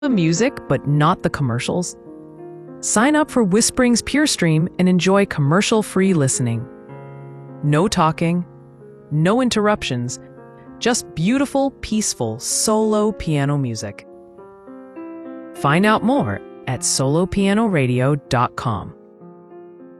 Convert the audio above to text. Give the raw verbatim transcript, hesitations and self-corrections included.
the music, but not the commercials? Sign up for Whispering's Pure Stream and enjoy commercial-free listening. No talking, no interruptions, just beautiful, peaceful solo piano music. Find out more at solo piano radio dot com.